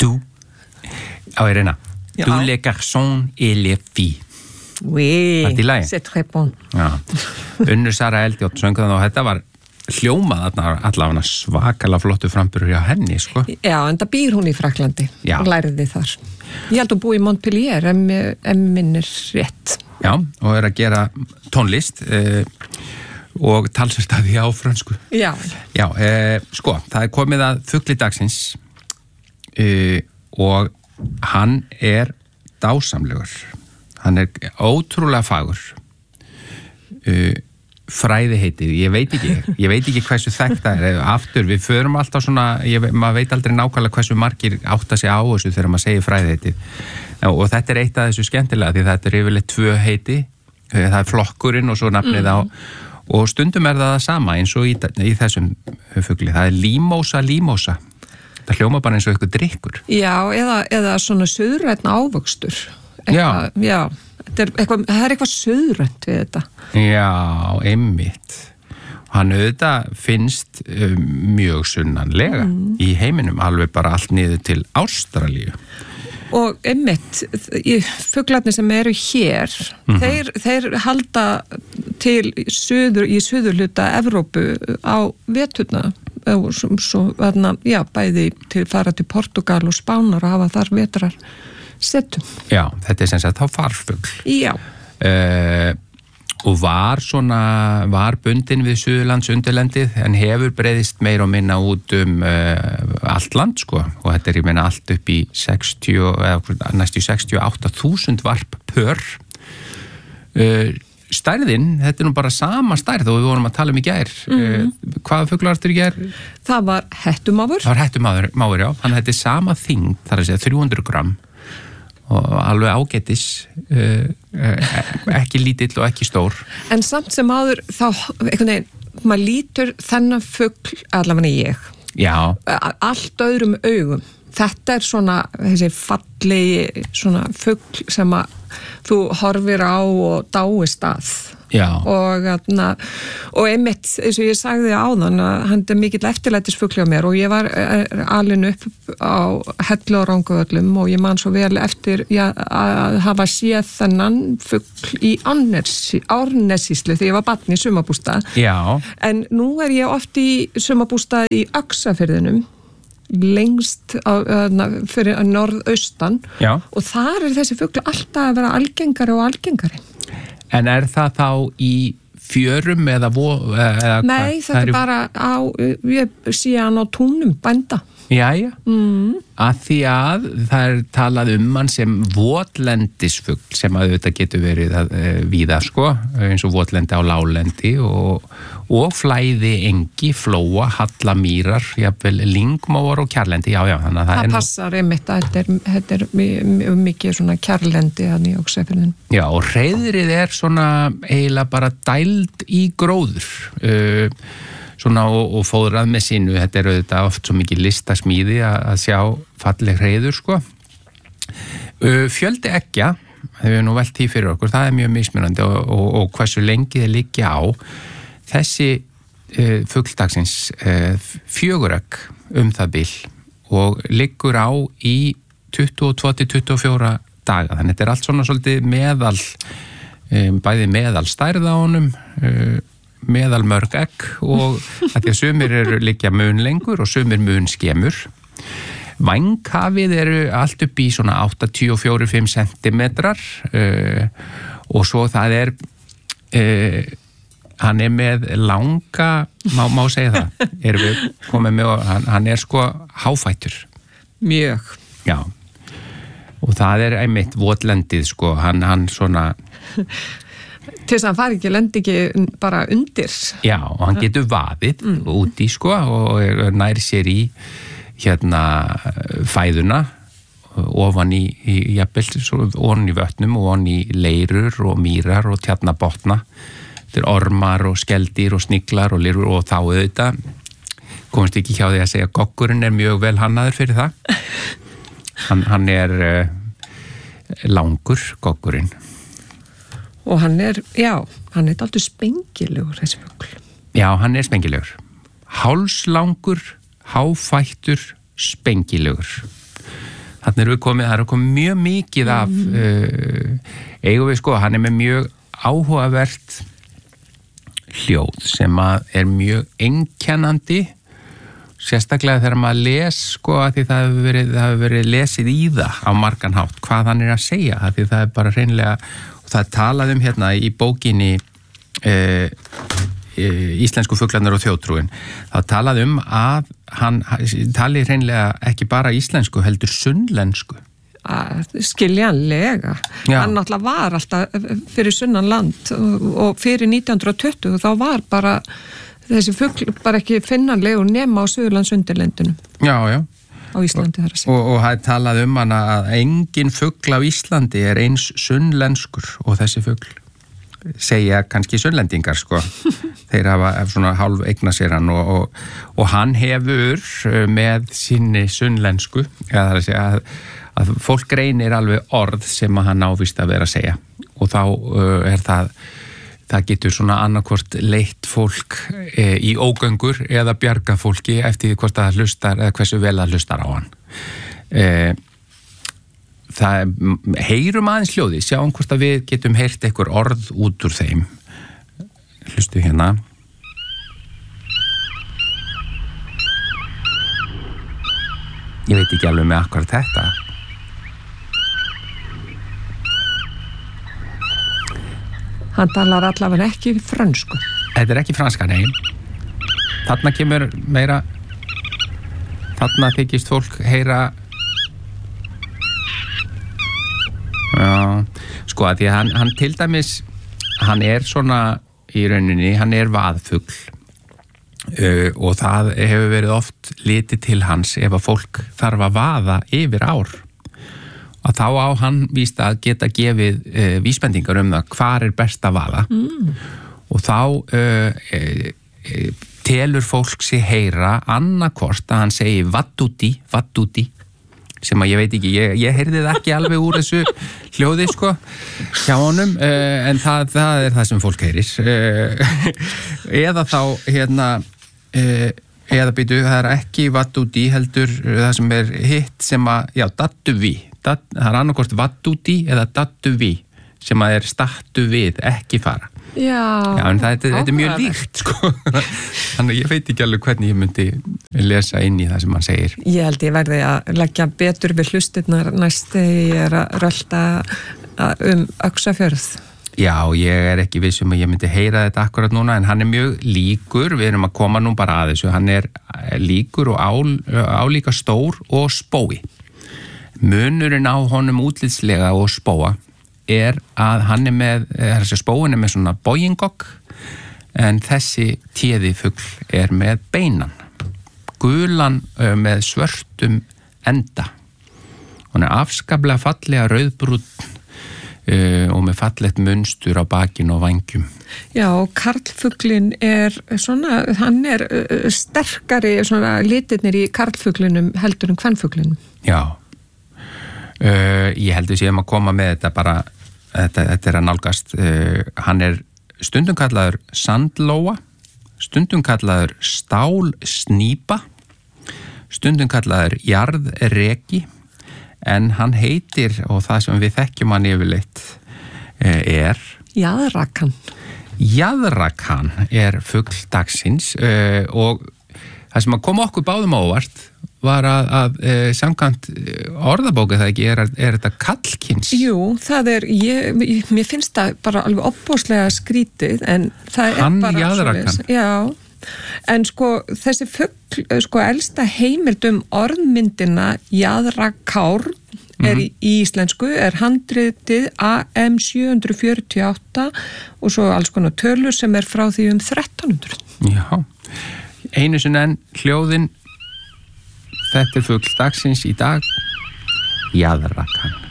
Du, Irena, du les garçons et les filles. Oui, c'est très bon. Já, Unnur Sara Eldjárn söng það og þetta var hljómað allavega svakalega flottu framburður hjá henni, sko. Já, en það býr hún í Fraklandi og læriði þar. Ég held að búi í Montpellier, minnir rétt. Já, og að gera tónlist og talsvert að því á frönsku. Já. Já, sko, það komið að fugli dagsins og hann dásamlegur. Hann ótrúlega fagur. Fræði heitið, ég veit ekki hversu þekkt það aftur, við förum alltaf svona, maður veit aldrei nákvæmlega hversu margir átta sig á þessu þegar maður segir fræði heitið og þetta eitt af þessu skemmtilega því þetta yfirleitt 2 heiti, það flokkurinn og svo nafnið á og stundum það sama eins og í þessum fugli, það límósa það hljóma bara eins og eitthvað drykkur. Já, eða svona suðrænn ávöxtur já. Það eitthvað suðrænt við þetta. Já, einmitt. Hann auðvitað finnst mjög sunnanlega í heiminum, alveg bara allt niður til Ástralíu. Og einmitt, fuglarnir sem eru hér, þeir halda til í suðurhluta Evrópu á veturna. Svo, bæði til fara til Portugal og Spánar og hafa þar vetrar. Settum. Já, þetta sem sagt þá farfugl. Já. Og var bundin við Suðurlands undirlendið en hefur breiðist meira og minna út allt land, sko. Og þetta ég meina allt upp í næstu 68.000 varp pör. Stærðin, þetta nú bara sama stærð og við vorum að tala í gær. Hvaða fuglar ertu í gær? Það var hettumáfur. Það var hettumáfur, já. Þannig að þetta sama þyngd, það að segja 300 gram. Og alveg ágætis, ekki lítill og ekki stór. En samt sem áður þá, einhvern veginn, maður lítur þennan fugl, allavega ég. Já. Allt öðrum augum. Þetta svona, þessi fallegi svona fugl sem að þú horfir á og dáist að. Já. Og einmitt, eins og ég sagði áðan að hann mikill eftirlætisfugl hjá mér og ég var alin upp á Hellu og Rangavöllum og ég man svo vel eftir að hafa séð þennan fugl í Árnessýslu þegar ég var barn í sumarbústað. Já. En nú ég oft í sumarbústað í Öxarfirðinum lengst fyrir norðaustan. Já. Og þar þessi fugl alltaf að vera algengari og algengari. En það þá í fjörum eða Nei, þetta bara ég sé hann á túnum bænda. Jæja, að því að það talað hann sem votlendisfugl sem að þetta getur verið víða, sko, eins og votlendi á lálendi og flæði engi, flóa, hallamýrar, jafnvel lyngmóar og kjarlendi, já, þannig að það passar einmitt að þetta mikið svona kjarlendi að Öxarfirðinum. Já, og hreiðrið svona eiginlega bara dæld í gróður, svona og fóðrað með sínu, þetta auðvitað oft svo mikið listasmíði að sjá falleg hreiður, sko. Fjöldi eggja, þau nú velt því fyrir okkur, það mjög mismunandi og hversu lengi þeir liggja á. Þessi fugldagsins 4 egg það bil og liggur á í 22-24 daga, þannig þetta allt svona svolítið bæði meðal stærð á honum, meðal mörg egg og að því að sumir liggja mun lengur og sumir mun skemur. Vænghafið allt upp í svona 84-5 centimetrar og svo það hann með langa, má segja það, við komið með og hann sko háfættur. Mjög. Já, og það einmitt votlendið, sko, hann svona til þess að hann fari ekki, lendi ekki bara undir. Já, og hann getur vaðið úti, sko, og nær sér í fæðuna ofan í jafnvel, ofan í vötnum og ofan í leirur og mýrar og tjarnabotna. Þetta ormar og skeldýr og sniglar og lirur og þá auðvitað komst ekki hjá því að segja að goggurinn mjög vel hannaður fyrir það. Hann langur, goggurinn. Og hann alltaf spengilegur, þessi fugl. Já, hann spengilegur. Hálslangur, háfættur, spengilegur. Þannig það er komið mjög mikið af eigum við sko, hann er með mjög áhugavert hljóð sem er mjög einkennandi, sérstaklega þegar maður les sko, að því það hefur verið lesið í það á margan hátt, hvað hann er að segja, að því það er bara hreinlega, og það er talað hérna í bókinni Íslensku fuglarnir og þjóðtrúin, þá talað að hann tali hreinlega ekki bara íslensku, heldur sunnlensku. Skiljanlega. Hann náttúrulega var alltaf fyrir sunnan land og fyrir 1920 þá var bara þessi fugl bara ekki finnanlegur nema á Suðurlandsundirlendinu. Já. Á Íslandi þar að segja. Og það er talað hann að engin fugl á Íslandi er eins sunnlenskur og þessi fugl. Segja kannski sunnlendingar sko. Þeir hafa svona hálf eigna sér hann og hann hefur með sinni sunnlensku, eða það er að segja að fólk greinir alveg orð sem að hann ávist að vera að segja og þá er það getur svona annarkvort leitt fólk í ógöngur eða bjarga fólki eftir því hvort það hlustar eða hversu vel það hlustar á hann. Heyrum aðeins hljóði, sjáum hvort að við getum heyrt einhver orð út úr þeim. Hlustu hérna. Ég veit ekki alveg með akkurat þetta. Hann talar allavega ekki frönsku. Þetta er ekki franska, nei. Þarna kemur meira, þarna þykist fólk heyra. Já, sko að því að hann til dæmis, hann er svona í rauninni, hann er vaðfugl og það hefur verið oft litið til hans ef að fólk þarf að vaða yfir ár. Að þá á hann víst að geta gefið vísbendingar það hvar er best að vaða og þá telur fólk sig heyra annarkvort að hann segi vattúti sem að ég veit ekki, ég heyrði það ekki alveg úr þessu hljóði sko hjá honum, en það er það sem fólk heyrir eða þá hérna eða býtu, það er ekki vattúti heldur það sem er hitt sem að, já, dattuví það er annarkvort vattúti eða dattuví sem að er stattu við, ekki fara. Já, en þetta er mjög líkt sko. Þannig ég veit ekki alveg hvernig ég myndi lesa inn í það sem hann segir. Ég held ég verði að leggja betur við hlusturnar næst þegar ég er að rölda Öxarfjörð. Já, ég er ekki viss að ég myndi heyra þetta akkurat núna, en hann er mjög líkur, við erum að koma nú bara að þessu, hann er líkur og álíka stór og spói. Munurinn á honum útlitslega og spóa er að hann er með, þessi spóin er með svona boingokk, en þessi téðifugl er með beinan, gulan með svörtum enda. Hún er afskaplega fallega rauðbrúnn og með fallegt munstur á bakinu og vængjum. Já, karlfuglin er svona, hann er sterkari svona litirnir í karlfuglinum heldur en kvenfuglinum. Já. Ég heldur séum að koma með þetta bara, þetta er að nálgast, hann er stundum kallaður sandlóa, stundum kallaður stálsnýpa, stundum kallaður jarðreki, en hann heitir, og það sem við þekkjum hann yfirleitt er jaðrakan. Jaðrakan er fugl dagsins og það sem að koma okkur báðum á óvart var að samkvæmt orðabóku það ekki, er þetta kallkyns? Jú, það er, mér finnst það bara alveg opbóðslega skrítið, en það er bara jaðrakan. Já, en sko þessi fugl, sko elsta heimild orðmyndina jaðrakár er í íslensku, er handritið AM 748 og svo alls konar tölur sem er frá því 1300. Já, einu sinni enn hljóðin. Þetta er fugl dagsins í dag, jaðrakan.